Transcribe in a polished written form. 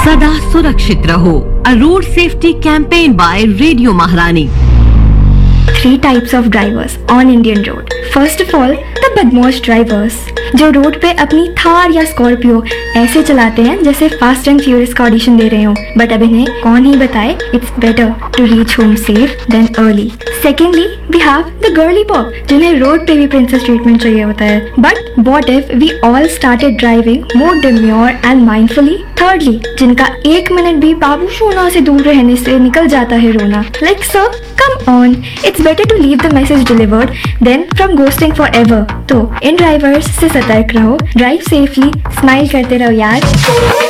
सदा सुरक्षित रहो। A road safety campaign by Radio Maharani. 3 types of drivers on Indian road. First of all, the बदमाश drivers जो road पे अपनी थार या स्कॉर्पियो ऐसे चलाते हैं जैसे फास्ट एंड फ्यूरियस का ऑडिशन दे रहे हो, बट अब इन्हें कौन ही बताए it's better to reach home safe then early. Secondly, we have the girly pop जिन्हें रोड पे भी प्रिंसेस ट्रीटमेंट चाहिए होता है, but what if we all started driving more demure and mindfully. Thirdly, जिनका 1 मिनट भी बाबू सोना से दूर रहने से निकल जाता है रोना, like sir come on, it's better to leave the message delivered then from ghosting forever. तो इन ड्राइवर्स से सतर्क रहो, ड्राइव सेफली, स्माइल करते रहो यार।